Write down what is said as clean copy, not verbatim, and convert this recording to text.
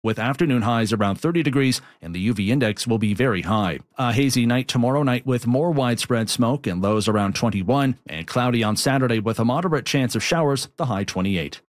with afternoon highs around 30 degrees, and the UV index will be very high. A hazy night tomorrow night with more widespread smoke and lows around 21, and cloudy on Saturday with a moderate chance of showers, the high 28.